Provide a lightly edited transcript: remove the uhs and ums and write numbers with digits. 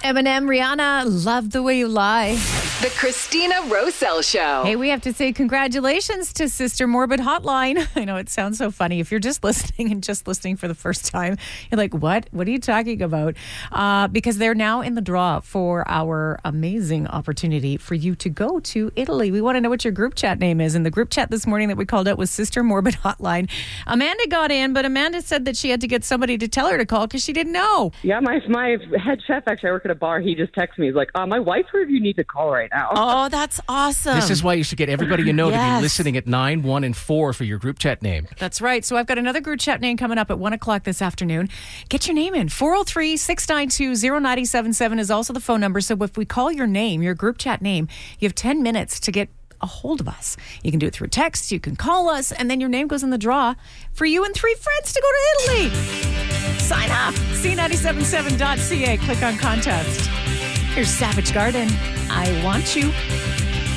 Eminem, Rihanna, Love the Way You Lie. The Christina Roselle Show. Hey, we have to say congratulations to Sister Morbid Hotline. I know it sounds so funny. If you're just listening for the first time, you're like, what? What are you talking about? Because they're now in the draw for our amazing opportunity for you to go to Italy. We want to know what your group chat name is. And the group chat this morning that we called out was Sister Morbid Hotline. Amanda got in, but Amanda said that she had to get somebody to tell her to call because she didn't know. Yeah, my head chef, actually, I work at a bar. He just texted me. He's like, my wife heard you need to call right now. Oh, that's awesome. This is why you should get everybody you know to be listening at 9, 1, and 4 for your group chat name. That's right. So I've got another group chat name coming up at 1 o'clock this afternoon. Get your name in. 403-692-0977 is also the phone number. So if we call your name, your group chat name, you have 10 minutes to get a hold of us. You can do it through text, you can call us, and then your name goes in the draw for you and 3 friends to go to Italy. Sign up. C977.ca. Click on contest. Here's Savage Garden. I Want You.